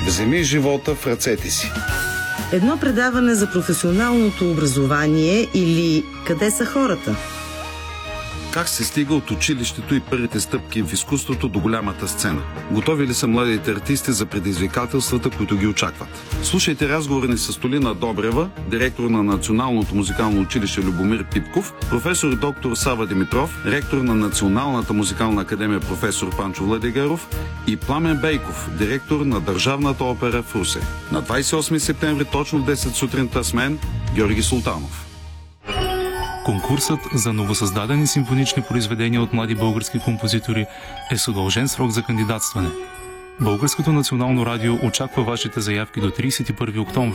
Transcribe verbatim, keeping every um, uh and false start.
Вземи живота в ръцете си. Едно предаване за професионалното образование или къде са хората? Как се стига от училището и първите стъпки в изкуството до голямата сцена? Готови ли са младите артисти за предизвикателствата, които ги очакват? Слушайте разговори с Толина Добрева, директор на Националното музикално училище Любомир Пипков, професор доктор Сава Димитров, ректор на Националната музикална академия професор Панчо Владигаров и Пламен Бейков, директор на Държавната опера в Русе. На двадесет и осми септември точно в десет сутринта с мен Георги Султанов. Конкурсът за новосъздадени симфонични произведения от млади български композитори е с удължен срок за кандидатстване. Българското национално радио очаква вашите заявки до тридесет и първи октомври.